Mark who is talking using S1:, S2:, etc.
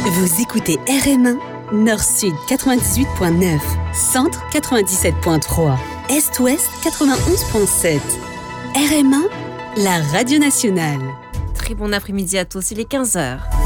S1: Vous écoutez RM1, Nord-Sud 98.9, Centre 97.3, Est-Ouest 91.7. RM1, la radio nationale.
S2: Très bon après-midi à tous, il est 15h.